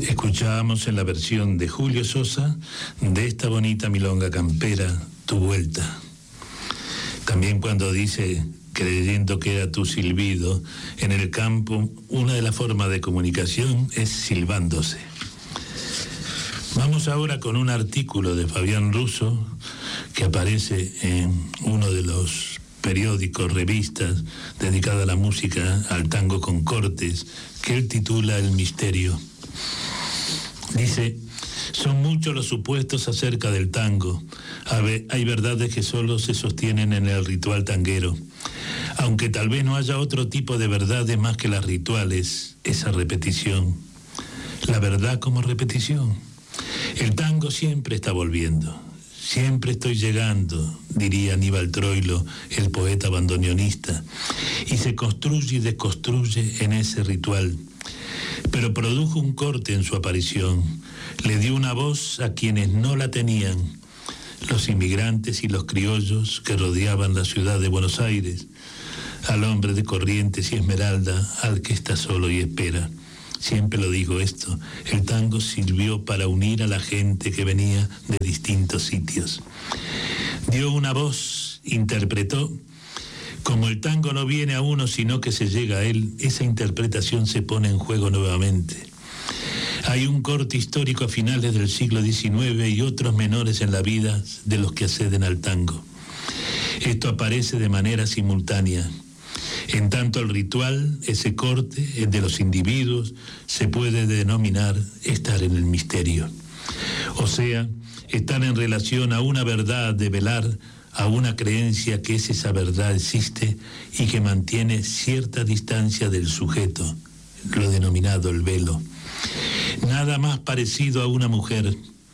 Escuchábamos en la versión de Julio Sosa de esta bonita milonga campera, Tu Vuelta. También cuando dice, creyendo que era tu silbido, en el campo una de las formas de comunicación es silbándose. Vamos ahora con un artículo de Fabián Russo que aparece en uno de los periódicos, revistas dedicadas a la música, al tango con cortes, que él titula El Misterio. Dice: son muchos los supuestos acerca del tango. Hay verdades que solo se sostienen en el ritual tanguero. Aunque tal vez no haya otro tipo de verdades más que las rituales, esa repetición. La verdad como repetición. El tango siempre está volviendo. Siempre estoy llegando, diría Aníbal Troilo, el poeta bandoneonista, y se construye y desconstruye en ese ritual. Pero produjo un corte en su aparición, le dio una voz a quienes no la tenían, los inmigrantes y los criollos que rodeaban la ciudad de Buenos Aires, al hombre de Corrientes y Esmeralda, al que está solo y espera. Siempre lo digo esto, el tango sirvió para unir a la gente que venía de distintos sitios. Dio una voz, interpretó. Como el tango no viene a uno, sino que se llega a él, esa interpretación se pone en juego nuevamente. Hay un corte histórico a finales del siglo XIX y otros menores en la vida de los que acceden al tango. Esto aparece de manera simultánea. En tanto el ritual, ese corte, el de los individuos, se puede denominar estar en el misterio. O sea, estar en relación a una verdad de velar, a una creencia que esa verdad existe y que mantiene cierta distancia del sujeto, lo denominado el velo. Nada más parecido a una mujer.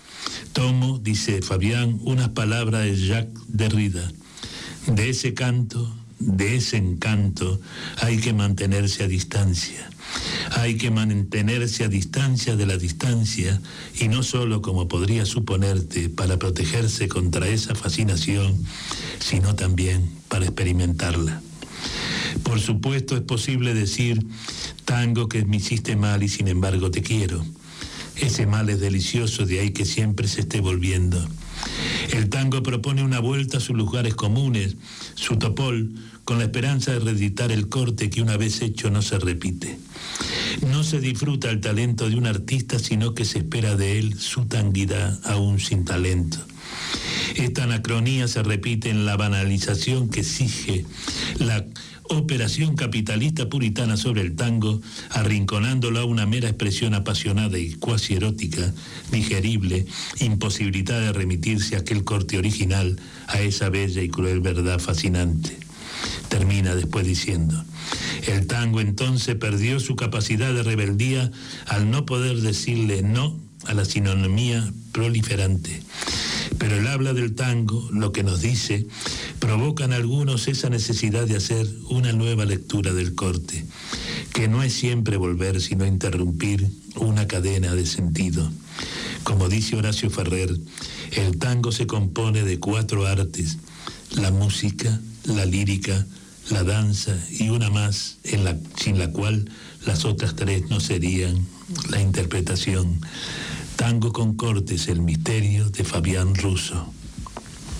Tomo, dice Fabián, unas palabras de Jacques Derrida. De ese canto, de ese encanto, hay que mantenerse a distancia. Hay que mantenerse a distancia de la distancia, y no solo, como podría suponerte, para protegerse contra esa fascinación, sino también para experimentarla. Por supuesto es posible decir, tango que me hiciste mal y sin embargo te quiero. Ese mal es delicioso, de ahí que siempre se esté volviendo. El tango propone una vuelta a sus lugares comunes, su topol, con la esperanza de reeditar el corte que una vez hecho no se repite. No se disfruta el talento de un artista, sino que se espera de él su tanguidad aún sin talento. Esta anacronía se repite en la banalización que exige la operación capitalista puritana sobre el tango, arrinconándolo a una mera expresión apasionada y cuasi erótica, digerible, imposibilitada de remitirse a aquel corte original, a esa bella y cruel verdad fascinante. Termina después diciendo: el tango entonces perdió su capacidad de rebeldía al no poder decirle no a la sinonimía proliferante. Pero el habla del tango, lo que nos dice, provoca en algunos esa necesidad de hacer una nueva lectura del corte, que no es siempre volver, sino interrumpir una cadena de sentido. Como dice Horacio Ferrer, el tango se compone de 4 artes: la música, la lírica, la danza y una más, sin la cual las otras 3 no serían: la interpretación. Tango con cortes, el misterio, de Fabián Russo.